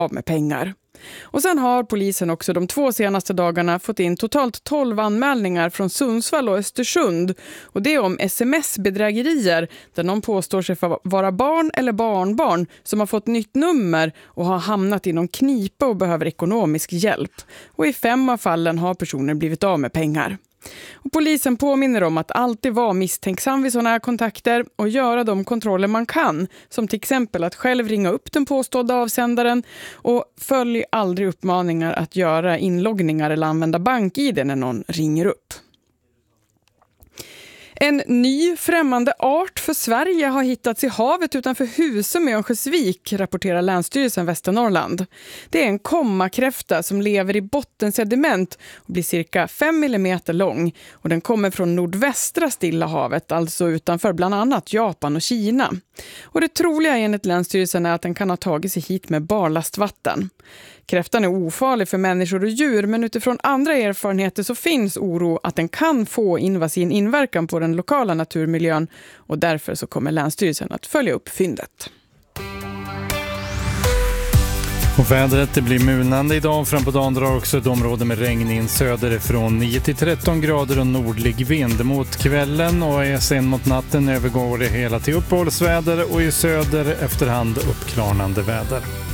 av med pengar. Och sen har polisen också de 2 senaste dagarna fått in totalt 12 anmälningar från Sundsvall och Östersund. Och det är om sms-bedrägerier där någon påstår sig för vara barn eller barnbarn som har fått nytt nummer och har hamnat i någon knipa och behöver ekonomisk hjälp. Och i 5 av fallen har personer blivit av med pengar. Och polisen påminner om att alltid vara misstänksam vid sådana här kontakter och göra de kontroller man kan, som till exempel att själv ringa upp den påstådda avsändaren och följ aldrig uppmaningar att göra inloggningar eller använda BankID när någon ringer upp. En ny främmande art för Sverige har hittats i havet utanför Husum i Örnsköldsvik, rapporterar Länsstyrelsen Västernorrland. Det är en kommakräfta som lever i bottensediment och blir cirka 5 mm lång. Och den kommer från nordvästra Stilla havet, alltså utanför bland annat Japan och Kina. Och det troliga enligt Länsstyrelsen är att den kan ha tagit sig hit med barlastvatten. Kräftan är ofarlig för människor och djur, men utifrån andra erfarenheter så finns oro att den kan få invasiv inverkan på den lokala naturmiljön och därför så kommer Länsstyrelsen att följa upp fyndet. Och vädret det blir mulnande idag. Fram på dagen drar också ett område med regn in söderifrån 9-13 grader och nordlig vind mot kvällen och sen mot natten övergår det hela till uppehållsväder och i söder efterhand uppklarnande väder.